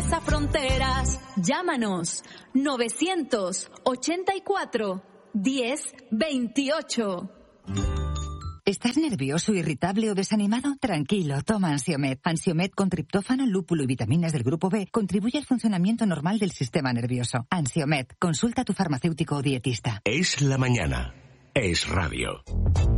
traspasa fronteras. Llámanos 984 1028. ¿Estás nervioso, irritable o desanimado? Tranquilo, toma Ansiomed. Ansiomed con triptófano, lúpulo y vitaminas del grupo B contribuye al funcionamiento normal del sistema nervioso. Ansiomed, consulta a tu farmacéutico o dietista. Es la mañana. Es radio.